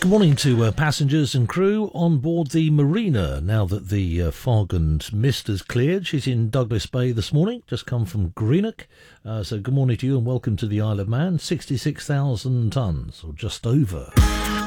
Good morning to passengers and crew on board the Marina. Now that the fog and mist has cleared, she's in Douglas Bay this morning, just come from Greenock. So good morning to you and welcome to the Isle of Man. 66,000 tonnes, or just over.